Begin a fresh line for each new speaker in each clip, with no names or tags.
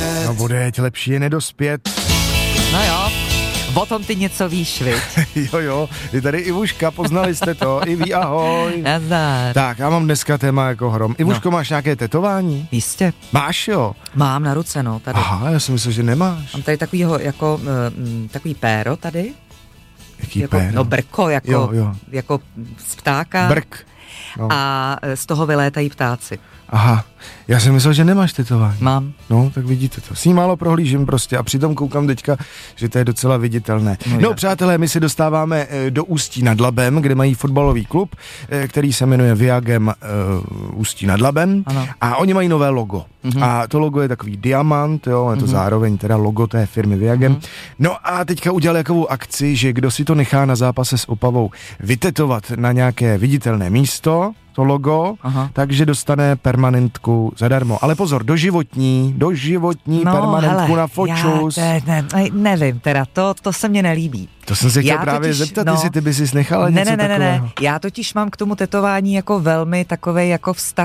No bude lepší je nedospět.
No jo, o tom ty něco víš, viď?
Jo, je tady Ivuška, poznali jste to, Iví, ahoj.
Nazdar.
Tak, já mám dneska téma jako hrom. Ivuško, máš nějaké tetování?
Jistě.
Máš, jo?
Mám na ruce, no, tady.
Aha, já jsem myslel, že nemáš.
Mám tady takovýho, jako, takový péro tady.
Jaký
jako,
péro?
No brko, jako z ptáka.
Brk. No.
A z toho vylétají ptáci.
Aha, já jsem myslel, že nemáš tetování.
Mám.
No, tak vidíte to. S ním málo prohlížím prostě a přitom koukám teďka, že to je docela viditelné. No přátelé, my se dostáváme do Ústí nad Labem, kde mají fotbalový klub, který se jmenuje Viagem Ústí nad Labem.
Ano.
A oni mají nové logo. A to logo je takový diamant, jo, je to zároveň teda logo té firmy Viagem. No a teďka udělali jakovou akci, že kdo si to nechá na zápase s Opavou vytetovat na nějaké viditelné místo, to logo, takže dostane permanentku zadarmo. Ale pozor, doživotní permanentku na fočus.
Nevím, teda to se mně nelíbí.
To jsem se chtěl právě zeptat, jestli ty bys si nechala něco takového.
Ne. Já totiž mám k tomu tetování jako velmi takovej jako vztah,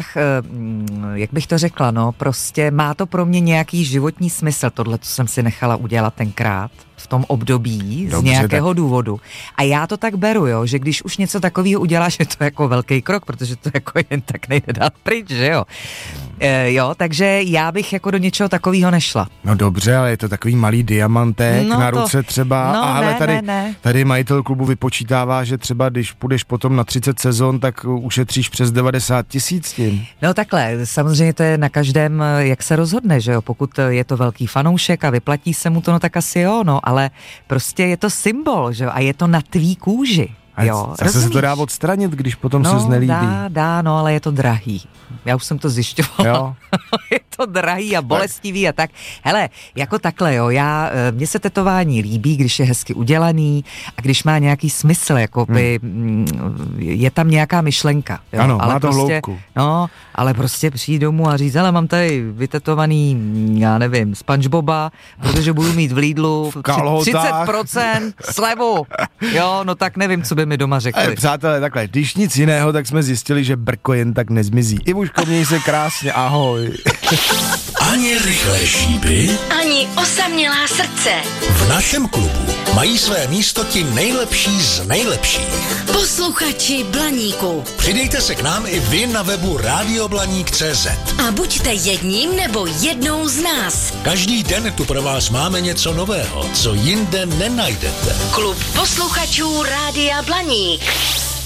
jak bych to řekla, no, prostě má to pro mě nějaký životní smysl. Tohle to jsem si nechala udělat tenkrát v tom období. Dobře, z nějakého důvodu. A já to tak beru, jo, že když už něco takového uděláš, je to jako velký krok, protože to jako jen tak nejde dát pryč, že jo. Jo, takže já bych jako do něčeho takového nešla.
No dobře, ale je to takový malý diamantek na ruce třeba.
No,
ale tady majitel klubu vypočítává, že třeba když půjdeš potom na 30 sezon, tak ušetříš přes 90 000 tím.
No takhle, samozřejmě to je na každém, jak se rozhodne, že jo. Pokud je to velký fanoušek a vyplatí se mu to, no tak asi jo, no, ale prostě je to symbol, že jo, a je to na tvý kůži. Jo,
zase se to dá odstranit, když potom se znelíbí.
Dá, no, ale je to drahý. Já už jsem to zjišťovala. Je to drahý a bolestivý a tak. Hele, jako takhle, jo, mně se tetování líbí, když je hezky udělaný a když má nějaký smysl, jakoby je tam nějaká myšlenka. Jo,
ano,
ale
má to
prostě,
hloubku.
No, ale prostě přijít domů a říct, hele, mám tady vytetovaný, já nevím, SpongeBoba, protože budu mít v Lidlu 30% slevu. Jo, no tak nevím, co by mi doma řekli.
Přátelé, takhle, když nic jiného, tak jsme zjistili, že brko jen tak nezmizí. Ivuško, měj se krásně, ahoj.
Ani rychlé šípy,
ani osamělá srdce.
V našem klubu mají své místo ti nejlepší z nejlepších.
Posluchači Blaníku.
Přidejte se k nám i vy na webu radioblaník.cz
a buďte jedním nebo jednou z nás.
Každý den tu pro vás máme něco nového, co jinde nenajdete.
Klub posluchačů Rádia Blaník.